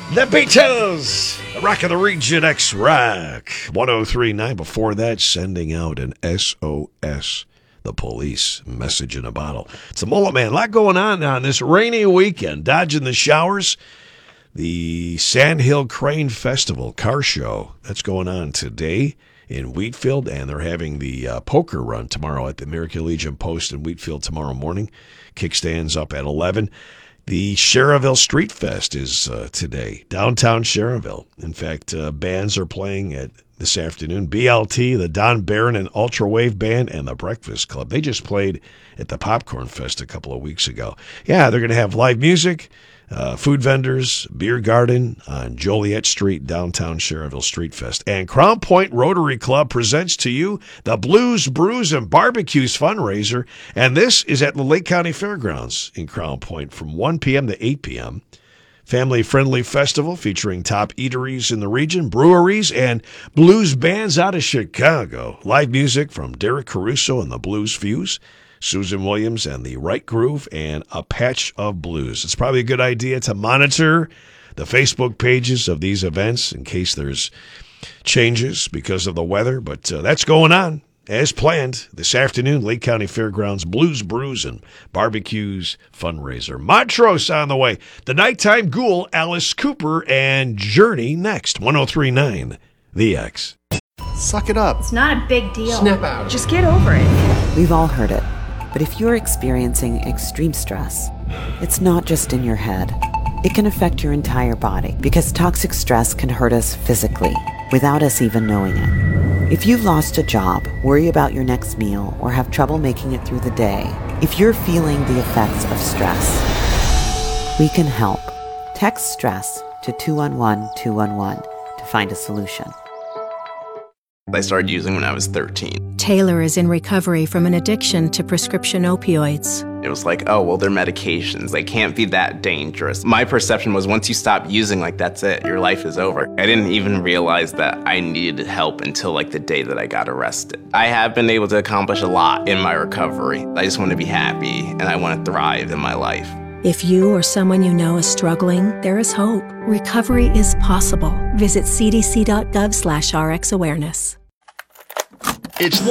The Beatles, Rock of the Region X-Rock, 103.9. Before that, sending out an SOS, the police, message in a bottle. It's a Mullet Man. A lot going on this rainy weekend. Dodging the showers. The Sandhill Crane Festival car show, that's going on today in Wheatfield, and they're having the poker run tomorrow at the American Legion Post in Wheatfield tomorrow morning. Kickstands up at 11. The Cherville Street Fest is today, downtown Cherville. In fact, bands are playing at this afternoon. BLT, the Don Barron and Ultra Wave Band, and the Breakfast Club. They just played at the Popcorn Fest a couple of weeks ago. Yeah, they're going to have live music, food vendors, beer garden on Joliet Street, downtown Cherville Street Fest. And Crown Point Rotary Club presents to you the Blues, Brews, and Barbecues fundraiser. And this is at the Lake County Fairgrounds in Crown Point from 1 p.m. to 8 p.m. Family-friendly festival featuring top eateries in the region, breweries, and blues bands out of Chicago. Live music from Derek Caruso and the Blues Fuse, Susan Williams and the Right Groove, and A Patch of Blues. It's probably a good idea to monitor the Facebook pages of these events in case there's changes because of the weather, but that's going on as planned this afternoon. Lake County Fairgrounds Blues, Brews, and Barbecues fundraiser. Montrose on the way. The Nighttime Ghoul, Alice Cooper, and Journey next. 103.9 The X. Suck it up. It's not a big deal. Snap out. Just get over it. We've all heard it. But if you're experiencing extreme stress, it's not just in your head. It can affect your entire body because toxic stress can hurt us physically without us even knowing it. If you've lost a job, worry about your next meal, or have trouble making it through the day, if you're feeling the effects of stress, we can help. Text STRESS to 211-211 to find a solution. I started using when I was 13. Taylor is in recovery from an addiction to prescription opioids. It was like, oh, well, they're medications. They can't be that dangerous. My perception was once you stop using, that's it. Your life is over. I didn't even realize that I needed help until the day that I got arrested. I have been able to accomplish a lot in my recovery. I just want to be happy and I want to thrive in my life. If you or someone you know is struggling, there is hope. Recovery is possible. Visit cdc.gov/RxAwareness. It's